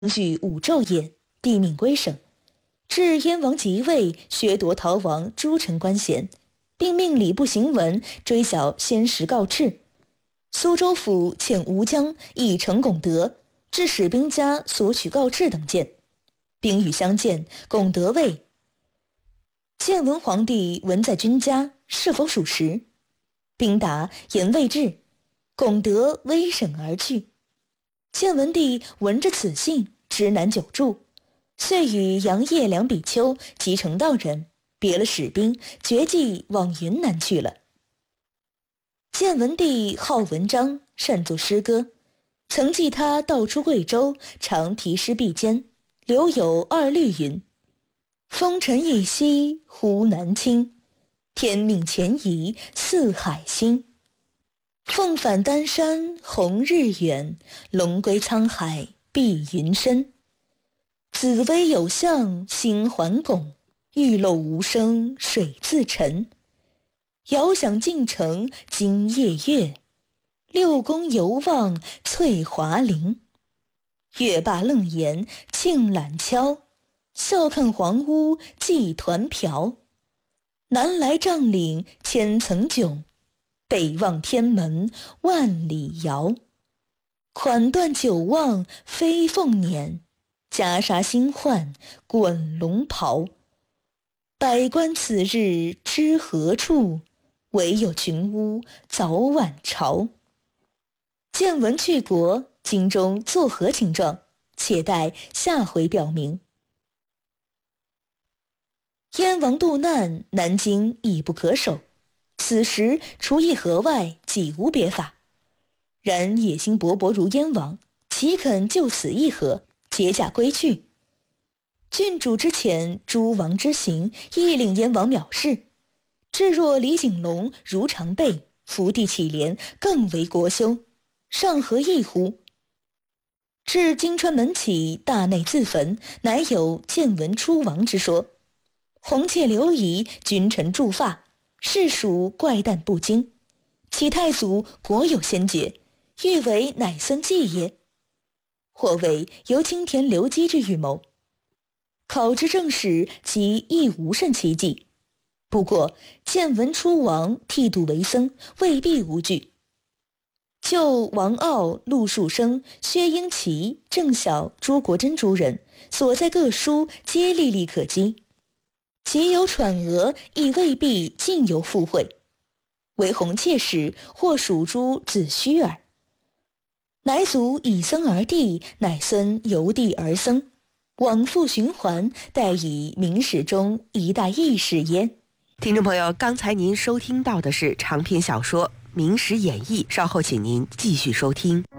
据武纣也，帝命归省。至燕王即位，削夺逃亡诸臣官衔，并命礼部行文追缴先时告敕。苏州府遣吴江以呈拱德，至使兵家索取告敕等件。兵与相见，拱德谓：建文皇帝文在君家，是否属实？兵答言未至。拱德微审而去。建文帝闻着此信，知难久住，遂与杨业两比丘及成道人别了使兵，决计往云南去了。建文帝好文章，善作诗歌，曾记他道出贵州，常题诗壁间，留有二律云：风尘一夕湖南青，天命前移四海心。凤返丹山红日远，龙归沧海碧云深。紫薇有象星环拱，玉漏无声水自沉。遥想晋城今夜月，六宫犹望翠华林。月罢楞檐庆懒敲，笑看黄屋寄团瓢。南来丈岭千层迥，北望天门万里遥。款断酒忘飞凤辇，袈裟新换滚龙袍。百官此日知何处，唯有群巫早晚朝。建文去国，京中作何情状？且待下回表明。燕王渡难，南京已不可守。此时除议和外，几无别法。然野心勃勃如燕王，岂肯就此议和，解甲归去？郡主之遣，诸王之行，亦令燕王藐视。至若李景龙如常备，伏地乞怜，更为国羞，尚何异乎？至金川门起，大内自焚，乃有建文出亡之说。红妾流仪，君臣助发，世属怪诞不经。其太祖国有先决，欲为乃孙继也？或谓由青田刘基之预谋。考之正史，其亦无甚奇迹。不过建文出王，剃度为僧，未必无据。就王傲、陆树声、薛英奇、郑晓、朱国珍诸人所在各书，皆历历可稽。其有喘额，亦未必尽有附会。为红妾时，或属诸子虚耳。乃祖以僧而帝，乃孙由帝而僧，往复循环，待以明史中一大异事耶？ 听众朋友，刚才您收听到的是长篇小说《明史演义》，稍后请您继续收听。